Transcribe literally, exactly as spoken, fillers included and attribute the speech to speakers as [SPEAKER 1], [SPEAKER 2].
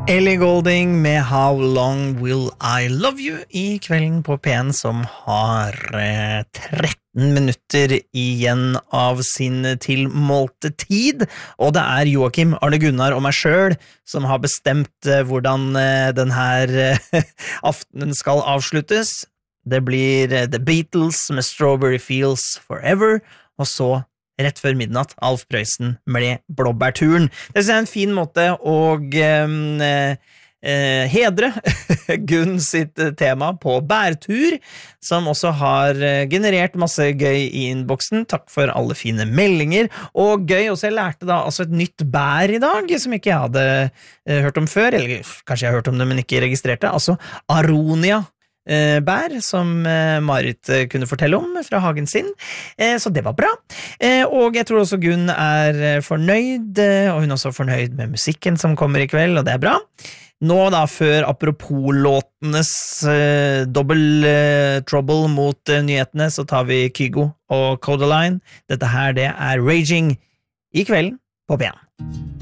[SPEAKER 1] Ellie Goulding med How Long Will I Love You I kvelden på P N som har eh, tretten minutter igjen av sin tilmålte tid, og det er Joakim, Arne Gunnar og meg selv som har bestemt eh, hvordan eh, denne eh, aftenen skal avsluttes. Det blir eh, The Beatles med Strawberry Fields Forever, og så rett før midnatt, Alf Prøysen med blåbærturen. Det er en fin måte å eh, eh, hedre Gunn sitt tema på bærtur, som også har generert masse gøy I innboksen. Takk for alle fine meldinger, og gøy også, jeg lærte da altså et nytt bær I dag, som ikke jeg hadde eh, hørt om før, eller kanskje jeg har hørt om det, men ikke registrert det, altså Aronia bær, som Marit kunne fortelle om fra hagen sin, så det var bra, og jeg tror også Gunn er fornøyd, og hun er også fornøyd med musikken som kommer I kveld, og det er bra. Nå da, før apropos låtenes uh, double uh, trouble mot uh, nyhetene, så tar vi Kygo og Codaline. Dette her, det er Raging I kvelden på P N.